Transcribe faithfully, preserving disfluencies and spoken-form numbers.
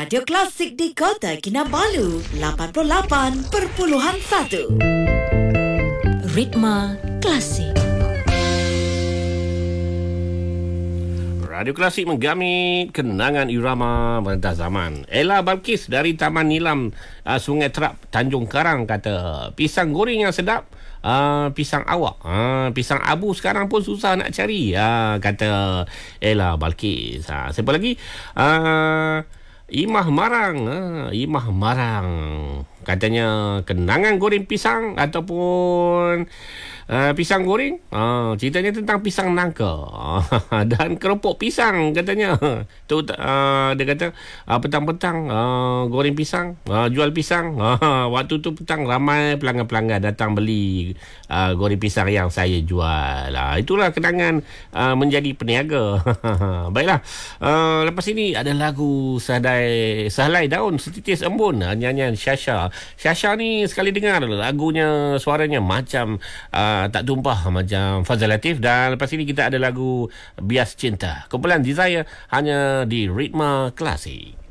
Radio Klasik di Kota Kinabalu lapan puluh lapan perpuluhan satu. Ritma Klasik. Radio Klasik menggamit kenangan irama merentah zaman. Ella Balkis dari Taman Nilam uh, Sungai Terap, Tanjung Karang kata, pisang goreng yang sedap, uh, pisang awak, uh, pisang abu sekarang pun susah nak cari, uh, kata Ella Balkis. Uh, siapa lagi? Uh, Imah Marang, uh, Imah Marang katanya kenangan goreng pisang ataupun Uh, pisang goreng, uh, ceritanya tentang pisang nangka dan keropok pisang katanya. Tu uh, dia kata uh, petang-petang uh, goreng pisang, uh, jual pisang. Uh, waktu tu petang ramai pelanggan-pelanggan datang beli uh, goreng pisang yang saya jual. Uh, itulah kenangan uh, menjadi peniaga. Baiklah, uh, lepas ini ada lagu Sahlai Sahlai Daun Setitis Embun, uh, nyanyian Syasha. Syasha ni sekali dengar lagunya, suaranya macam uh, tak tumpah macam Fazal Latif. Dan lepas ini kita ada lagu Bias Cinta, kumpulan Desire, hanya di Ritma Klasik.